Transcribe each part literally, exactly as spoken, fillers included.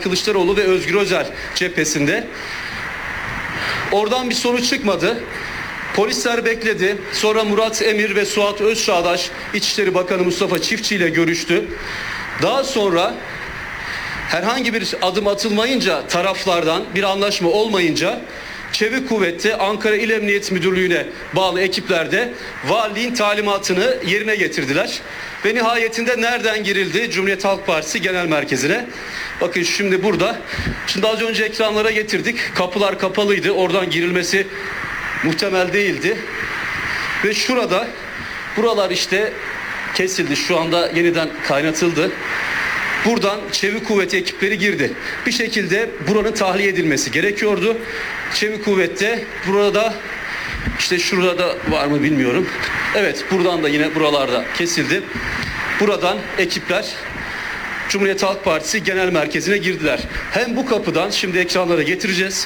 Kılıçdaroğlu ve Özgür Özel cephesinde. Oradan bir sonuç çıkmadı. Polisler bekledi. Sonra Murat Emir ve Suat Özçağdaş İçişleri Bakanı Mustafa Çiftçi ile görüştü. Daha sonra herhangi bir adım atılmayınca, taraflardan bir anlaşma olmayınca, Çevik Kuvvet'te Ankara İl Emniyet Müdürlüğü'ne bağlı ekipler de valiliğin talimatını yerine getirdiler. Ve nihayetinde nereden girildi? Cumhuriyet Halk Partisi Genel Merkezi'ne. Bakın şimdi burada. Şimdi az önce ekranlara getirdik. Kapılar kapalıydı. Oradan girilmesi muhtemel değildi. Ve şurada, buralar işte kesildi. Şu anda yeniden kaynatıldı. Buradan Çevik Kuvvet ekipleri girdi. Bir şekilde buranın tahliye edilmesi gerekiyordu. Çevik Kuvvet'te burada, işte şurada var mı bilmiyorum. Evet, buradan da yine buralarda kesildi. Buradan ekipler Cumhuriyet Halk Partisi Genel Merkezi'ne girdiler. Hem bu kapıdan, şimdi ekranlara getireceğiz.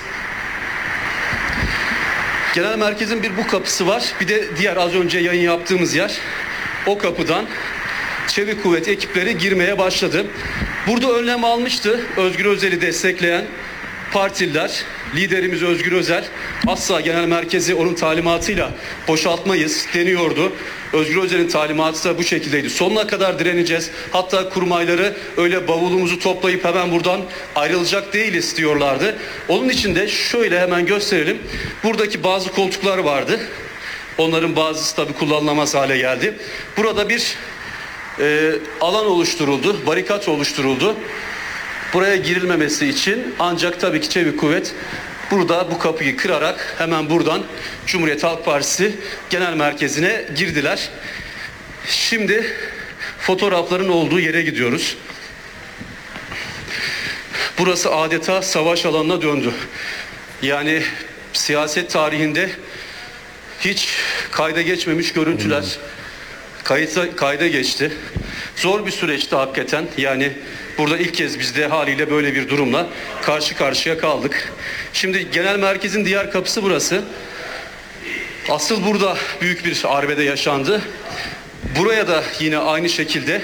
Genel Merkez'in bir bu kapısı var. Bir de diğer az önce yayın yaptığımız yer. O kapıdan Çevik Kuvvet ekipleri girmeye başladı. Burada önlem almıştı Özgür Özel'i destekleyen partililer. Liderimiz Özgür Özel asla genel merkezi onun talimatıyla boşaltmayız deniyordu. Özgür Özel'in talimatı da bu şekildeydi. Sonuna kadar direneceğiz. Hatta kurmayları öyle bavulumuzu toplayıp hemen buradan ayrılacak değiliz diyorlardı. Onun için de şöyle hemen gösterelim. Buradaki bazı koltuklar vardı. Onların bazısı tabii kullanılamaz hale geldi. Burada bir e, alan oluşturuldu, barikat oluşturuldu. Buraya girilmemesi için, ancak tabii ki Çevik Kuvvet burada bu kapıyı kırarak hemen buradan Cumhuriyet Halk Partisi Genel Merkezi'ne girdiler. Şimdi fotoğrafların olduğu yere gidiyoruz. Burası adeta savaş alanına döndü. Yani siyaset tarihinde hiç kayda geçmemiş görüntüler kayıta, kayda geçti. Zor bir süreçti hakikaten. Yani burada ilk kez biz de haliyle böyle bir durumla karşı karşıya kaldık. Şimdi genel merkezin diğer kapısı burası. Asıl burada büyük bir arbede yaşandı. Buraya da yine aynı şekilde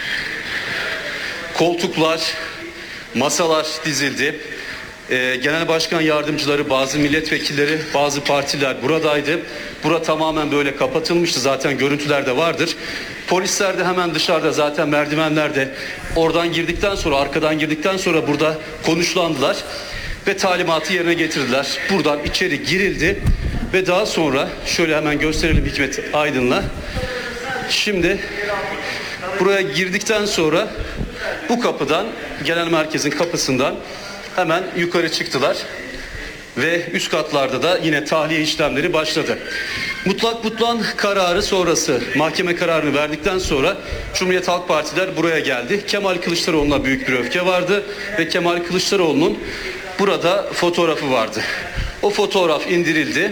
koltuklar, masalar dizildi. Ee, genel başkan yardımcıları, bazı milletvekilleri, bazı partiler buradaydı. Bura tamamen böyle kapatılmıştı. Zaten görüntülerde vardır. Polisler de hemen dışarıda, zaten merdivenlerde, oradan girdikten sonra, arkadan girdikten sonra burada konuşlandılar ve talimatı yerine getirdiler. Buradan içeri girildi ve daha sonra şöyle hemen gösterelim Hikmet Aydın'la. Şimdi buraya girdikten sonra bu kapıdan, genel merkezin kapısından hemen yukarı çıktılar ve üst katlarda da yine tahliye işlemleri başladı. Mutlak butlan kararı sonrası, mahkeme kararını verdikten sonra Cumhuriyet Halk Partiler buraya geldi. Kemal Kılıçdaroğlu'na büyük bir öfke vardı ve Kemal Kılıçdaroğlu'nun burada fotoğrafı vardı. O fotoğraf indirildi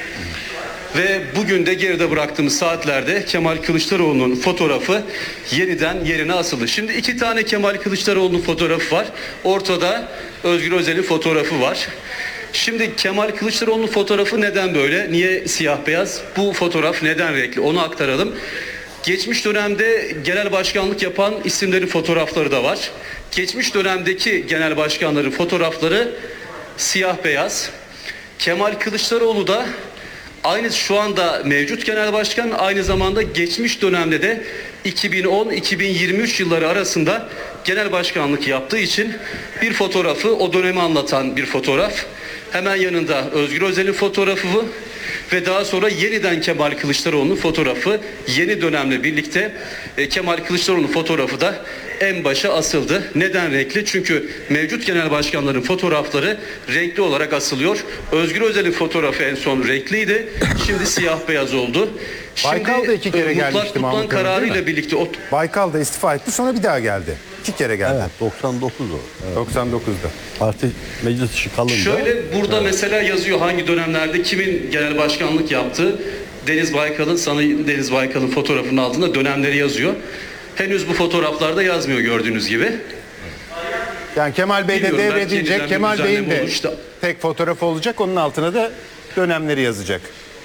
ve bugün de geride bıraktığımız saatlerde Kemal Kılıçdaroğlu'nun fotoğrafı yeniden yerine asıldı. Şimdi iki tane Kemal Kılıçdaroğlu'nun fotoğrafı var. Ortada Özgür Özel'in fotoğrafı var. Şimdi Kemal Kılıçdaroğlu'nun fotoğrafı neden böyle? Niye siyah beyaz? Bu fotoğraf neden renkli? Onu aktaralım. Geçmiş dönemde genel başkanlık yapan isimlerin fotoğrafları da var. Geçmiş dönemdeki genel başkanların fotoğrafları siyah beyaz. Kemal Kılıçdaroğlu da aynı şu anda mevcut genel başkan, aynı zamanda geçmiş dönemde de iki bin on iki bin yirmi üç yılları arasında genel başkanlık yaptığı için bir fotoğrafı, o dönemi anlatan bir fotoğraf. Hemen yanında Özgür Özel'in fotoğrafı ve daha sonra yeniden Kemal Kılıçdaroğlu'nun fotoğrafı, yeni dönemle birlikte e, Kemal Kılıçdaroğlu'nun fotoğrafı da en başa asıldı. Neden renkli? Çünkü mevcut genel başkanların fotoğrafları renkli olarak asılıyor. Özgür Özel'in fotoğrafı en son renkliydi. Şimdi siyah beyaz oldu. Şimdi Baykal da iki kere e, gelmişti mutlak butlan Mahmut Ömer, kararıyla birlikte o... Baykal da istifa etti, sonra bir daha geldi. İki kere geldi. Evet, doksan dokuz o. Evet. doksan dokuzda. Parti meclis dışı kalınca. Şöyle burada mesela yazıyor hangi dönemlerde kimin genel başkanlık yaptığı. Deniz Baykal'ın, Sayın Deniz Baykal'ın fotoğrafının altında dönemleri yazıyor. Henüz bu fotoğraflarda yazmıyor gördüğünüz gibi. Yani Kemal Bey de Bilmiyorum, belki devredince yeniden bir Kemal Bey'in düzenleme de olur işte. tek fotoğrafı olacak. Onun altına da dönemleri yazacak.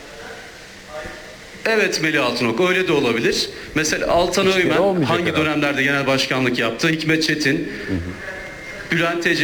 Evet Melih Altınok, öyle de olabilir. Mesela Altan Hiçbiri Öymen olmayacak hangi herhalde. dönemlerde genel başkanlık yaptı? Hikmet Çetin, hı hı. Bülent Ece